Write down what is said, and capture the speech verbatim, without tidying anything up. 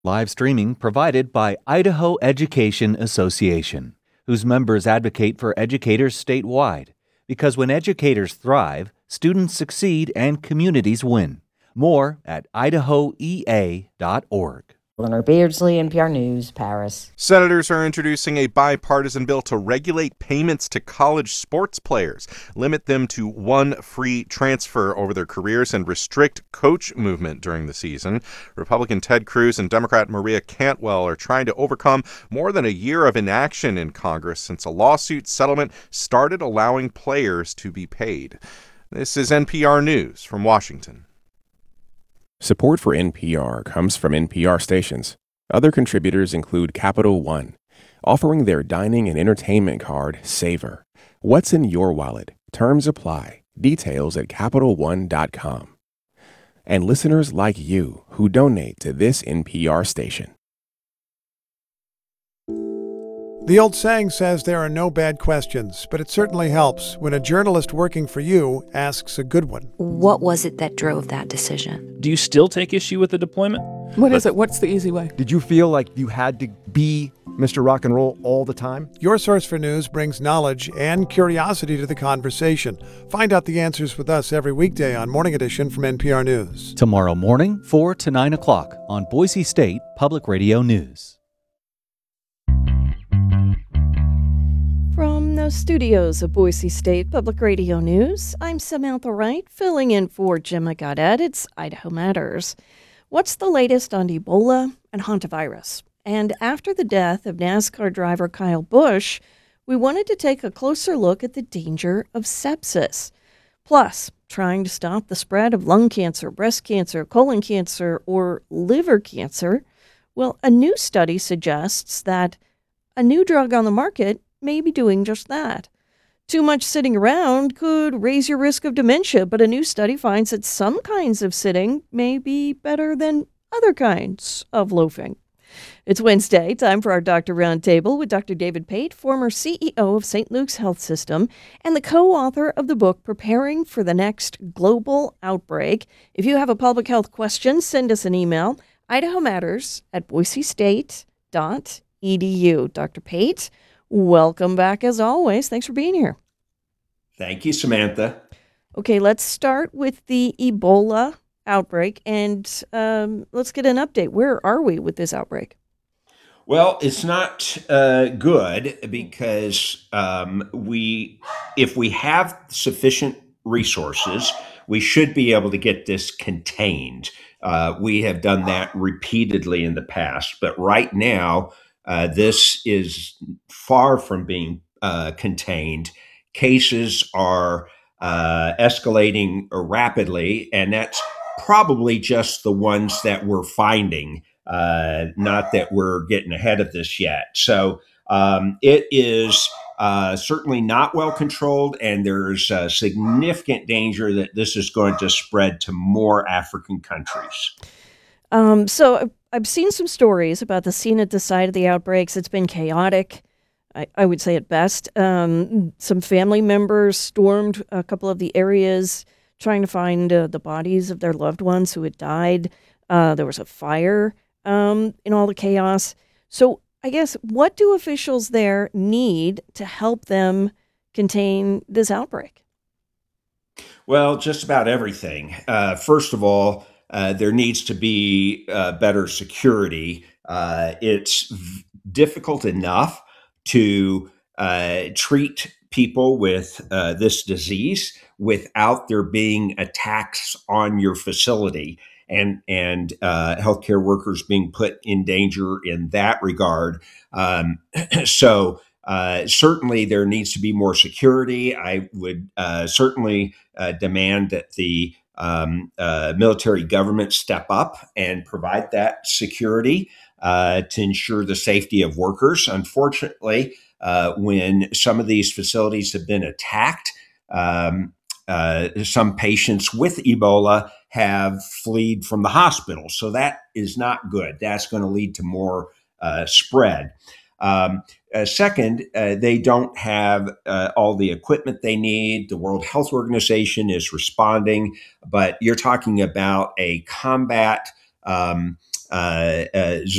Live streaming provided by Idaho Education Association, whose members advocate for educators statewide. Because when educators thrive, students succeed and communities win. More at idaho e a dot org. Eleanor Beardsley, N P R News, Paris. Senators are introducing a bipartisan bill to regulate payments to college sports players, limit them to one free transfer over their careers, and restrict coach movement during the season. Republican Ted Cruz and Democrat Maria Cantwell are trying to overcome more than a year of inaction in Congress since a lawsuit settlement started allowing players to be paid. This is N P R News from Washington. Support for N P R comes from N P R stations. Other contributors include Capital One, offering their dining and entertainment card, Savor. What's in your wallet? Terms apply. Details at Capital One dot com. And listeners like you who donate to this N P R station. The old saying says there are no bad questions, but it certainly helps when a journalist working for you asks a good one. What was it that drove that decision? Do you still take issue with the deployment? What is it? What's the easy way? Did you feel like you had to be Mister Rock and Roll all the time? Your Source for News brings knowledge and curiosity to the conversation. Find out the answers with us every weekday on Morning Edition from N P R News. Tomorrow morning, four to nine o'clock on Boise State Public Radio News. From the studios of Boise State Public Radio News, I'm Samantha Wright, filling in for Gemma Goddard. It's Idaho Matters. What's the latest on Ebola and hantavirus? And after the death of NASCAR driver Kyle Busch, we wanted to take a closer look at the danger of sepsis. Plus, trying to stop the spread of lung cancer, breast cancer, colon cancer, or liver cancer. Well, a new study suggests that a new drug on the market may be doing just that. Too much sitting around could raise your risk of dementia, but a new study finds that some kinds of sitting may be better than other kinds of loafing. It's Wednesday, time for our Doctor Roundtable with Doctor David Pate, former C E O of Saint Luke's Health System and the co-author of the book Preparing for the Next Global Outbreak. If you have a public health question, send us an email, idaho matters at boise state dot e d u. Doctor Pate, welcome back as always. Thanks for being here. Thank you, Samantha. Okay, let's start with the Ebola outbreak, and um, let's get an update. Where are we with this outbreak? Well, it's not uh, good because um, we, if we have sufficient resources, we should be able to get this contained. Uh, we have done that repeatedly in the past, but right now, uh, this is far from being uh, contained. Cases are uh, escalating rapidly, and that's probably just the ones that we're finding, uh, not that we're getting ahead of this yet. So um, it is uh, certainly not well controlled, and there's a significant danger that this is going to spread to more African countries. Um, so I've seen some stories about the scene at the site of the outbreaks. It's been chaotic, I, I would say at best. Um, some family members stormed a couple of the areas trying to find uh, the bodies of their loved ones who had died. Uh, there was a fire um, in all the chaos. So I guess, what do officials there need to help them contain this outbreak? Well, just about everything. Uh, first of all, uh, there needs to be uh, better security. Uh, it's v- difficult enough to uh, treat people with uh, this disease without there being attacks on your facility and and uh, healthcare workers being put in danger in that regard. Um, so uh, certainly there needs to be more security. I would uh, certainly uh, demand that the um, uh, military government step up and provide that security uh, to ensure the safety of workers. Unfortunately, uh, when some of these facilities have been attacked, um, uh, some patients with Ebola have fled from the hospital. So that is not good. That's going to lead to more uh, spread. Um, uh, second, uh, they don't have uh, all the equipment they need. The World Health Organization is responding, but you're talking about a combat um, uh, uh,